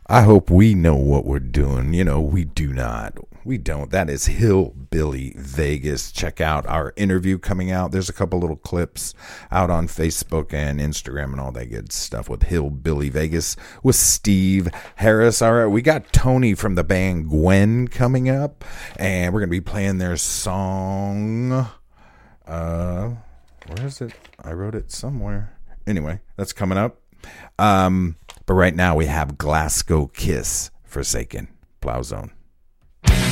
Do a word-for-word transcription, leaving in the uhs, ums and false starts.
I hope we know what we're doing. You know, we do not. We don't. That is Hillbilly Vegas. Check out our interview coming out. There's a couple little clips out on Facebook and Instagram and all that good stuff with Hillbilly Vegas with Steve Harris. All right, we got Tony from the band Gwen coming up, and we're going to be playing their song. Uh, where is it? I wrote it somewhere. Anyway, that's coming up. Um, but right now we have Glasgow Kiss, Forsaken, Plow Zone.